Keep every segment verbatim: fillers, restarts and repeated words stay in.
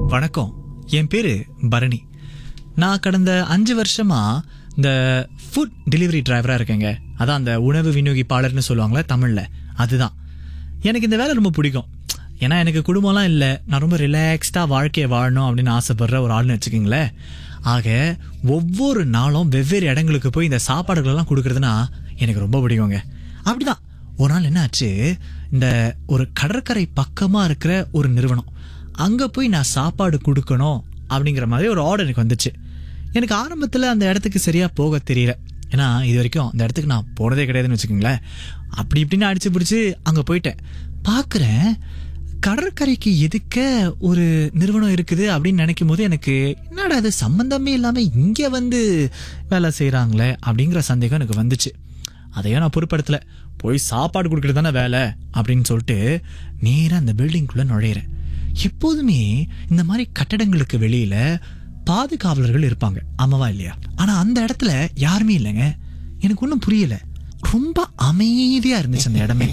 வணக்கம், என் பேரு பரணி. நான் கடந்த அஞ்சு வருஷமா இந்த ஃபுட் டெலிவரி டிரைவரா இருக்கேங்க. அதான் அந்த உணவு விநியோகிப்பாளர்னு சொல்லுவாங்களே தமிழ்ல, அதுதான். எனக்கு இந்த வேலை ரொம்ப பிடிக்கும். ஏன்னா எனக்கு குடும்பம்லாம் இல்லை, நான் ரொம்ப ரிலாக்ஸ்டா வாழ்க்கையை வாழணும் அப்படின்னு ஆசைப்படுற ஒரு ஆள்னு வச்சுக்கோங்களேன். ஆக ஒவ்வொரு நாளும் வெவ்வேறு இடங்களுக்கு போய் இந்த சாப்பாடுகளெல்லாம் கொடுக்கறதுனா எனக்கு ரொம்ப பிடிக்குங்க. அப்படிதான் ஒரு நாள் என்ன ஆச்சு, இந்த ஒரு கடற்கரை பக்கமா இருக்கிற ஒரு நிறுவனம், அங்க போய் நான் சாப்பாடு கொடுக்கணும் அப்படிங்கிற மாதிரி ஒரு ஆர்டர் எனக்கு வந்துச்சு. எனக்கு ஆரம்பத்தில் அந்த இடத்துக்கு சரியா போக தெரியல. ஏன்னா இது வரைக்கும் அந்த இடத்துக்கு நான் போனதே கிடையாதுன்னு வச்சுக்கோங்களேன். அப்படி இப்படின்னு அடிச்சு பிடிச்சி அங்க போயிட்டேன். பார்க்குறேன், கடற்கரைக்கு எதுக்க ஒரு நிறுவனம் இருக்குது அப்படின்னு நினைக்கும் போது எனக்கு என்னடா அது சம்பந்தமே இல்லாம இங்க வந்து வேலை செய்யறாங்களே அப்படிங்கிற சந்தேகம் எனக்கு வந்துச்சு. அதையும் நான் பொறுப்படுத்தல. போய் சாப்பாடு கொடுக்கறது தானே வேலை அப்படின்னு சொல்லிட்டு நேரா அந்த பில்டிங்குள்ள நுழையிறேன். எப்போதுமே இந்த மாதிரி கட்டடங்களுக்கு வெளியில பாதுகாவலர்கள் இருப்பாங்க, ஆமாவா இல்லையா? ஆனா அந்த இடத்துல யாருமே இல்லைங்க. எனக்கு ஒன்றும் புரியல. ரொம்ப அமைதியா இருந்துச்சு அந்த இடமே.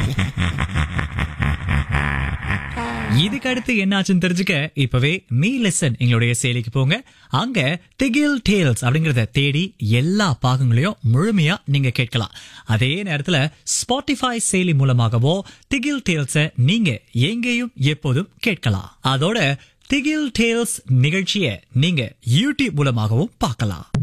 இதுக்கு அடுத்து என்ன ஆச்சுன்னு தெரிஞ்சுக்க இப்பவே மீ லெசன் எங்களுடைய செயலிக்கு போங்க. அங்க திகில் டேல்ஸ் அப்படிங்கறத தேடி எல்லா பாகங்களையும் முழுமையா நீங்க கேட்கலாம். அதே நேரத்துல ஸ்பாட்டிஃபை செயலி மூலமாகவோ திகில் டேல்ஸ நீங்க எங்கேயும் எப்போதும் கேட்கலாம். அதோட திகில் டேல்ஸ் நிகழ்ச்சியை நீங்க யூடியூப் மூலமாகவும் பார்க்கலாம்.